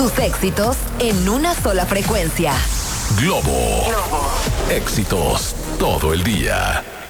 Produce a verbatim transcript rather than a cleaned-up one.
Tus éxitos en una sola frecuencia. Globo. Globo. Éxitos todo el día.